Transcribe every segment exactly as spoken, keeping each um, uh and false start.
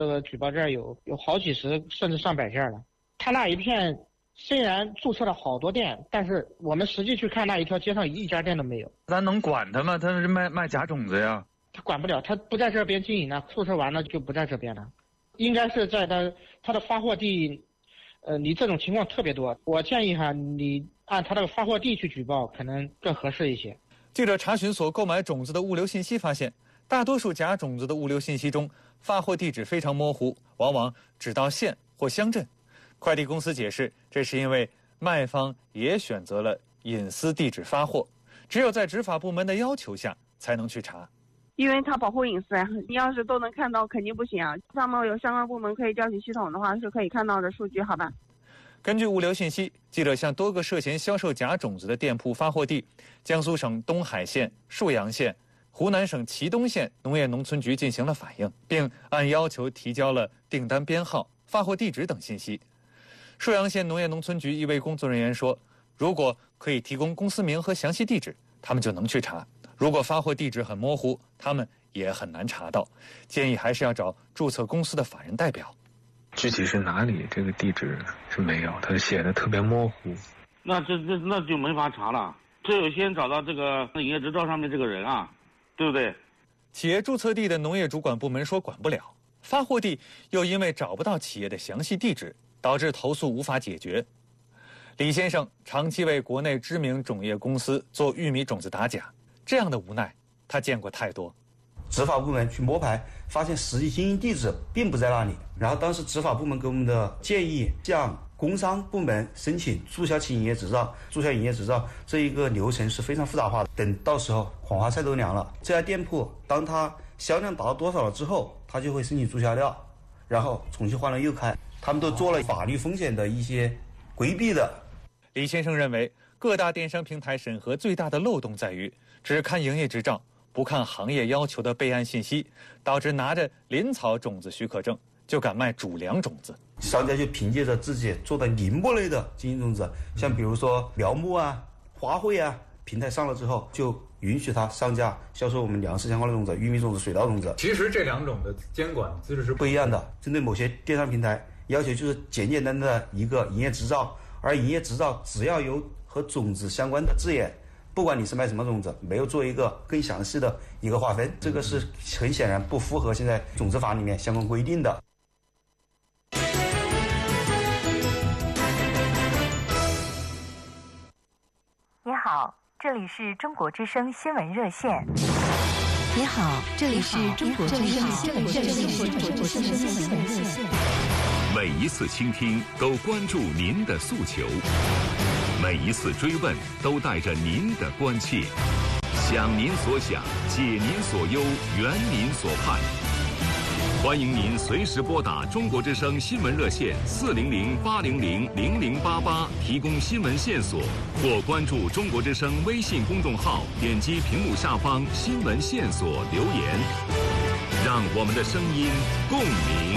这个举报件有有好几十甚至上百件了。他那一片虽然注册了好多店，但是我们实际去看那一条街上一家店都没有。 咱能管他吗？他是卖卖假种子呀。 他管不了，他不在这边经营了，注册完了就不在这边了。应该是在他他的发货地，呃，你这种情况特别多。我建议哈，你按他的发货地去举报，可能更合适一些。 记者查询所购买种子的物流信息发现，大多数假种子的物流信息中，发货地址非常模糊，往往只到县或乡镇。快递公司解释，这是因为卖方也选择了隐私地址发货，只有在执法部门的要求下才能去查。 因为它保护隐私啊，你要是都能看到，肯定不行啊。上面有相关部门可以调取系统的话，是可以看到的数据，好吧？ 根据物流信息，记者向多个涉嫌销售假种子的店铺发货地江苏省东海县、沭阳县、湖南省祁东县农业农村局进行了反映，并按要求提交了订单编号、发货地址等信息。沭阳县农业农村局一位工作人员说，如果可以提供公司名和详细地址，他们就能去查。如果发货地址很模糊，他们也很难查到，建议还是要找注册公司的法人代表。 具体是哪里，这个地址是没有，他写的特别模糊。 那这这那就没法查了，只有先找到这个营业执照上面这个人啊，对不对？ 企业注册地的农业主管部门说管不了，发货地又因为找不到企业的详细地址，导致投诉无法解决。李先生长期为国内知名种业公司做玉米种子打假，这样的无奈他见过太多。 执法部门去摸排，发现实际经营地址并不在那里。然后当时执法部门给我们的建议，向工商部门申请注销其营业执照。注销营业执照这一个流程是非常复杂化的，等到时候黄花菜都凉了。这家店铺当它销量达到多少了之后，它就会申请注销掉，然后重新换了又开。他们都做了法律风险的一些规避的。 李先生认为，各大电商平台审核最大的漏洞在于只看营业执照，不看行业要求的备案信息，导致拿着林草种子许可证就敢卖主粮种子。 商家就凭借着自己做的林木类的经营种子，像比如说苗木啊、花卉啊，平台上了之后就允许他上架销售我们粮食相关的种子，玉米种子、水稻种子。 其实这两种的监管机制是不一样的，针对某些电商平台要求就是简简单单的一个营业执照，而营业执照只要有和种子相关的字眼，不管你是卖什么种子，没有做一个更详细的一个划分，这个是很显然不符合现在种子法里面相关规定的。 你好，这里是中国之声新闻热线。 你好，这里是中国之声新闻热线。 每一次倾听都关注您的诉求，每一次追问都带着您的关切，想您所想，解您所忧，圆您所盼。欢迎您随时拨打中国之声新闻热线四零零八零零零零八八提供新闻线索，或关注中国之声微信公众号，点击屏幕下方新闻线索留言，让我们的声音共鸣。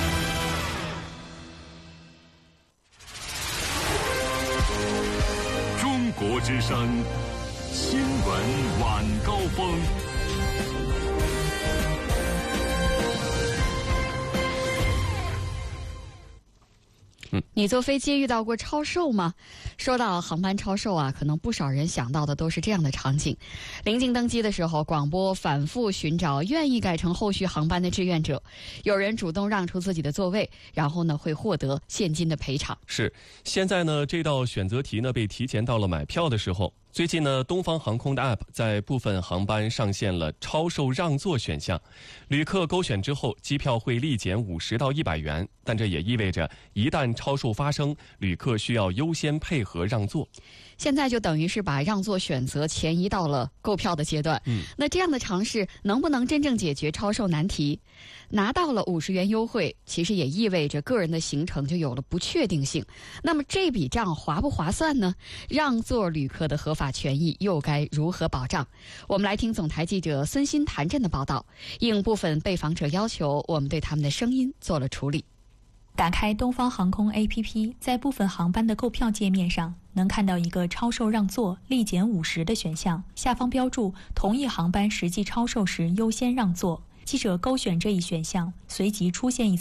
中国之声新闻晚高峰。 你坐飞机遇到过超售吗？说到航班超售啊，可能不少人想到的都是这样的场景：临近登机的时候，广播反复寻找愿意改乘后续航班的志愿者，有人主动让出自己的座位，然后呢会获得现金的赔偿。 是，现在呢这道选择题呢被提前到了买票的时候。最近呢，东方航空的 App 在部分航班上线了超售让座选项，旅客勾选之后，机票会立减五十到一百元，但这也意味着一旦超售发生，旅客需要优先配合让座。 现在就等于是把让座选择前移到了购票的阶段。嗯，那这样的尝试能不能真正解决超售难题？拿到了五十元优惠，其实也意味着个人的行程就有了不确定性。那么这笔账划不划算呢？让座旅客的合法权益又该如何保障？我们来听总台记者孙鑫谭震的报道。应部分被访者要求，我们对他们的声音做了处理。 打开东方航空 A P P， 在部分航班的购票界面上，能看到一个超售让座立减五十的选项，下方标注同一航班实际超售时优先让座。记者勾选这一选项，随即出现一